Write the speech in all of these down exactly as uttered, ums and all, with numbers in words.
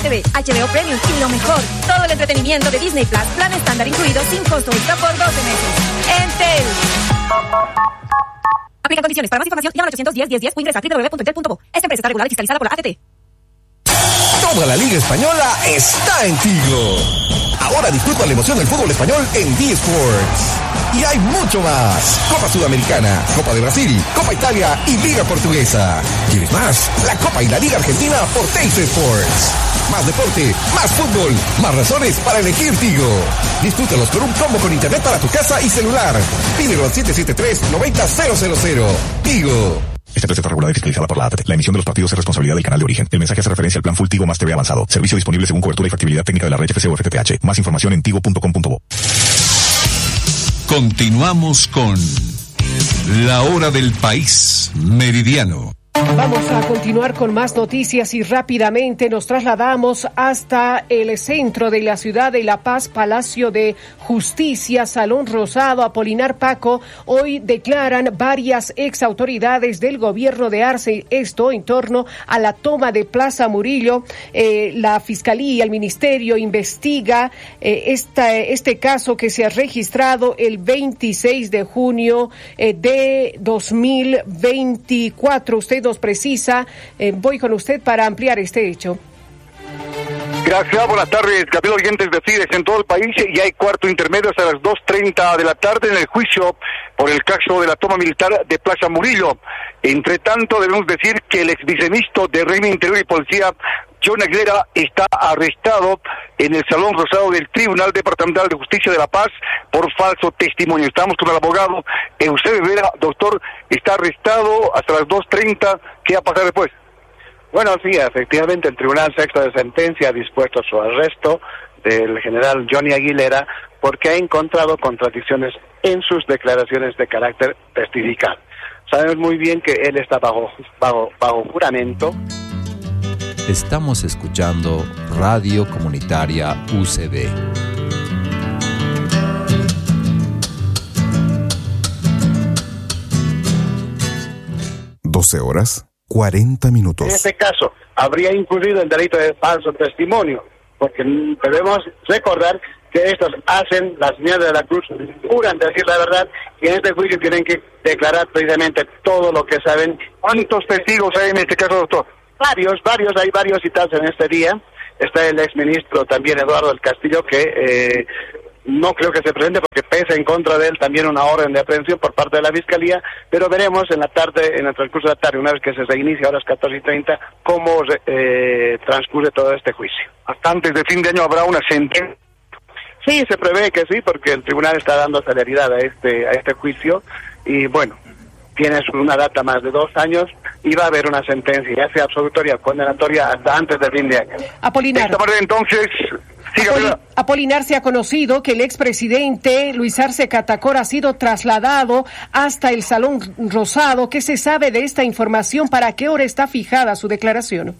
T V, H B O Premium y lo mejor, todo el entretenimiento de Disney Plus, plan estándar incluido sin costo extra por doce meses. Entel. Aplica condiciones. Para más información, llama al ochocientos diez, diez, diez o ingresa a doble u doble u doble u punto entel punto co. Esta empresa está regulada y fiscalizada por la A T T. Toda la Liga Española está en Tigo. Ahora disfruta la emoción del fútbol español en D Sports. Y hay mucho más. Copa Sudamericana, Copa de Brasil, Copa Italia y Liga Portuguesa. ¿Quieres más? La Copa y la Liga Argentina por Teis Sports. Más deporte, más fútbol, más razones para elegir Tigo. Disfrútalos con un combo con internet para tu casa y celular. Pídelo al siete siete tres, noventa, cero cero cero. Tigo. Esta empresa está regulada y fiscalizada por la A T T. La emisión de los partidos es responsabilidad del canal de origen. El mensaje hace referencia al plan Full Tigo más T V avanzado. Servicio disponible según cobertura y factibilidad técnica de la red F C o F T T H. Más información en tigo punto com punto bo. Continuamos con La Hora del País Meridiano. Vamos a continuar con más noticias y rápidamente nos trasladamos hasta el centro de la ciudad de La Paz, Palacio de Justicia, Salón Rosado. Apolinar Paco, hoy declaran varias ex autoridades del gobierno de Arce, esto en torno a la toma de Plaza Murillo. Eh, la Fiscalía, el Ministerio investiga eh, esta, este caso que se ha registrado el veintiséis de junio eh, de dos mil veinticuatro. Usted nos precisa, eh, voy con usted para ampliar este hecho. Gracias, buenas tardes, Gabriel Oyentes de Fides en todo el país. Y hay cuarto intermedio hasta las dos treinta de la tarde en el juicio por el caso de la toma militar de Plaza Murillo. Entre tanto, debemos decir que el ex viceministro de Régimen Interior y Policía, John Aguilera, está arrestado en el Salón Rosado del Tribunal Departamental de Justicia de La Paz por falso testimonio. Estamos con el abogado Eusebio Vera. Doctor, está arrestado hasta las dos treinta. ¿Qué va a pasar después? Bueno, sí, efectivamente el Tribunal Sexto de Sentencia ha dispuesto su arresto del general Johnny Aguilera porque ha encontrado contradicciones en sus declaraciones de carácter testifical. Sabemos muy bien que él está bajo, bajo, bajo juramento. Estamos escuchando Radio Comunitaria U C B. doce horas, cuarenta minutos. En este caso, habría incurrido el delito de falso testimonio, porque debemos recordar que estos hacen la señal de la cruz, juran decir la verdad, y en este juicio tienen que declarar precisamente todo lo que saben. ¿Cuántos testigos hay en este caso, doctor? Varios, varios, hay varios citados en este día. Está el exministro también, Eduardo del Castillo, que eh, no creo que se presente porque pesa en contra de él también una orden de aprehensión por parte de la Fiscalía, pero veremos en la tarde, en el transcurso de la tarde, una vez que se reinicia a las catorce y treinta, cómo eh, transcurre todo este juicio. Hasta antes de fin de año habrá una sentencia. Sí, se prevé que sí, porque el tribunal está dando celeridad a este, a este juicio, y bueno, tiene una data más de dos años y va a haber una sentencia, ya sea absolutoria o condenatoria, hasta antes del fin de año. Apolinar. De esta manera, entonces, Apol- Apolinar, se ha conocido que el expresidente Luis Arce Catacora ha sido trasladado hasta el Salón Rosado. ¿Qué se sabe de esta información? ¿Para qué hora está fijada su declaración?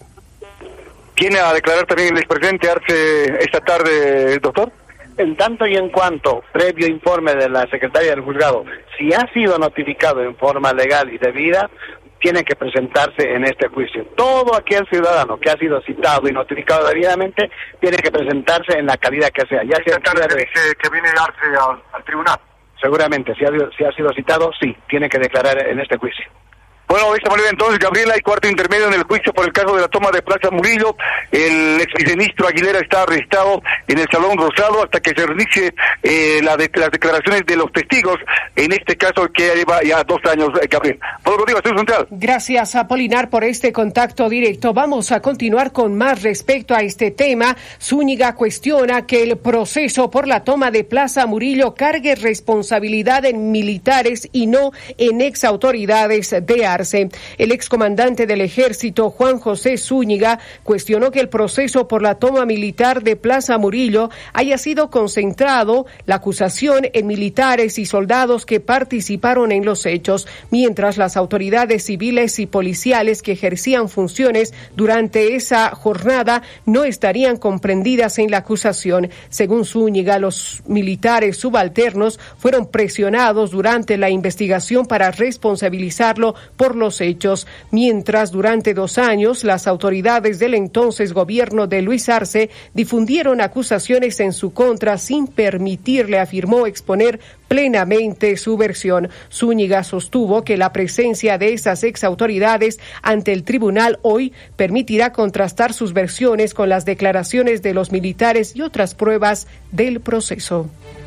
¿Viene a declarar también el expresidente Arce esta tarde, doctor? En tanto y en cuanto, previo informe de la secretaria del juzgado, si ha sido notificado en forma legal y debida, tiene que presentarse en este juicio. Todo aquel ciudadano que ha sido citado y notificado debidamente tiene que presentarse en la calidad que sea. Ya sea tarde de... dice que viene Arce al, al tribunal. Seguramente, si ha, si ha sido citado, sí, tiene que declarar en este juicio. Bueno, de esta manera entonces, Gabriela, hay cuarto intermedio en el juicio por el caso de la toma de Plaza Murillo. El ex viceministro Aguilera está arrestado en el Salón Rosado hasta que se reinicie eh, la de, las declaraciones de los testigos, en este caso que lleva ya dos años, eh, Gabriel. Pablo Rodrigo, Estudio Central. Gracias, Apolinar, por este contacto directo. Vamos a continuar con más respecto a este tema. Zúñiga cuestiona que el proceso por la toma de Plaza Murillo cargue responsabilidad en militares y no en ex autoridades de Arce. El excomandante del ejército, Juan José Zúñiga, cuestionó que el proceso por la toma militar de Plaza Murillo haya sido concentrado la acusación en militares y soldados que participaron en los hechos, mientras las autoridades civiles y policiales que ejercían funciones durante esa jornada no estarían comprendidas en la acusación. Según Zúñiga, los militares subalternos fueron presionados durante la investigación para responsabilizarlo por por los hechos. Mientras, durante dos años, las autoridades del entonces gobierno de Luis Arce difundieron acusaciones en su contra sin permitirle, afirmó, exponer plenamente su versión. Zúñiga sostuvo que la presencia de esas exautoridades ante el tribunal hoy permitirá contrastar sus versiones con las declaraciones de los militares y otras pruebas del proceso.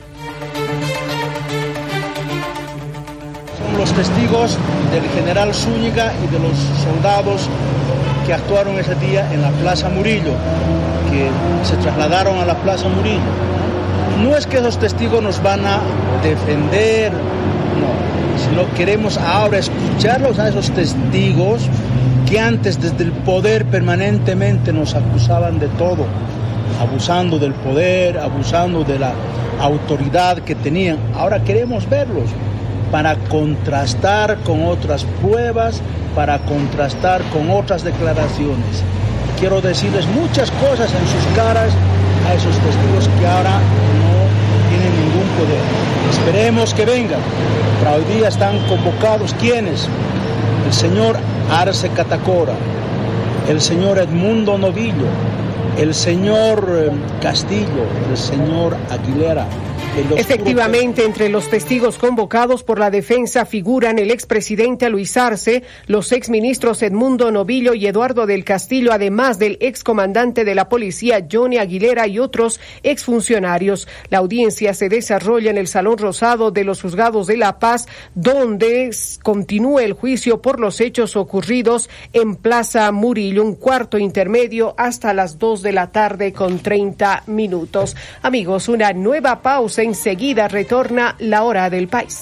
Son los testigos del general Zúñiga y de los soldados que actuaron ese día en la Plaza Murillo, que se trasladaron a la Plaza Murillo. No es que esos testigos nos van a defender, no, sino queremos ahora escucharlos a esos testigos que antes desde el poder permanentemente nos acusaban de todo, abusando del poder, abusando de la autoridad que tenían. Ahora queremos verlos para contrastar con otras pruebas, para contrastar con otras declaraciones. Quiero decirles muchas cosas en sus caras a esos testigos que ahora no tienen ningún poder. Esperemos que vengan. Para hoy día están convocados ¿quiénes? El señor Arce Catacora, el señor Edmundo Novillo, el señor Castillo, el señor Aguilera. Efectivamente, entre los testigos convocados por la defensa figuran el expresidente Luis Arce, los exministros Edmundo Novillo y Eduardo del Castillo, además del excomandante de la policía Johnny Aguilera y otros exfuncionarios. La audiencia se desarrolla en el Salón Rosado de los Juzgados de La Paz, donde continúa el juicio por los hechos ocurridos en Plaza Murillo, un cuarto intermedio hasta las dos de la tarde con treinta minutos. Amigos, una nueva pausa. Enseguida retorna La Hora del País.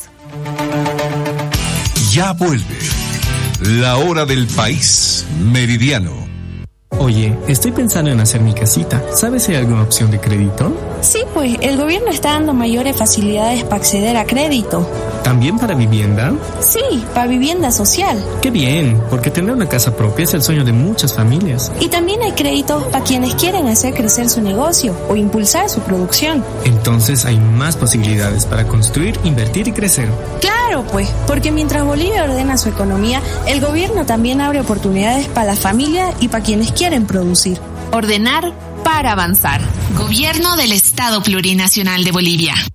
Ya vuelve La Hora del País Meridiano. Oye, estoy pensando en hacer mi casita. ¿Sabes si hay alguna opción de crédito? Sí, pues el gobierno está dando mayores facilidades para acceder a crédito. ¿También para vivienda? Sí, para vivienda social. ¡Qué bien! Porque tener una casa propia es el sueño de muchas familias. Y también hay créditos para quienes quieren hacer crecer su negocio o impulsar su producción. Entonces hay más posibilidades para construir, invertir y crecer. Claro, pues, porque mientras Bolivia ordena su economía, el gobierno también abre oportunidades para la familia y para quienes quieren producir. Ordenar para avanzar. Gobierno del Estado Plurinacional de Bolivia.